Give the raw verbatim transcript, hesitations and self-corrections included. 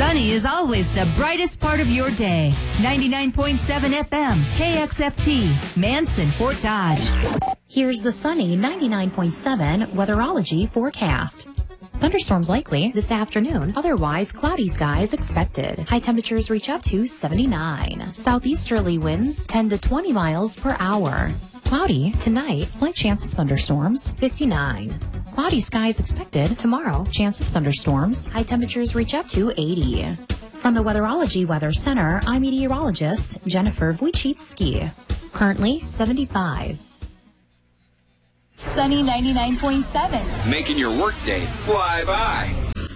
Sunny is always the brightest part of your day. ninety-nine point seven F M, K X F T, Manson, Fort Dodge. Here's the sunny ninety-nine point seven weatherology forecast. Thunderstorms likely this afternoon, otherwise cloudy skies expected. High temperatures reach up to seventy-nine. Southeasterly winds ten to twenty miles per hour. Cloudy tonight, slight chance of thunderstorms, fifty-nine. Cloudy skies expected tomorrow, chance of thunderstorms. High temperatures reach up to eighty. From the Weatherology Weather Center, I'm meteorologist Jennifer Wojcicki. Currently seventy-five. Sunny ninety-nine point seven. Making your workday fly by.